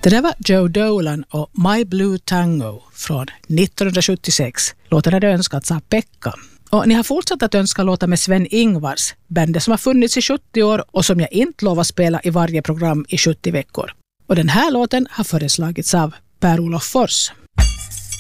Det där var Joe Dolan och My Blue Tango från 1976. Låten hade önskats av Pekka. Och ni har fortsatt att önska låta med Sven-Ingvars, bandet som har funnits i 70 år och som jag inte lovar spela i varje program i 70 veckor. Och den här låten har föreslagits av Per-Olof Fors.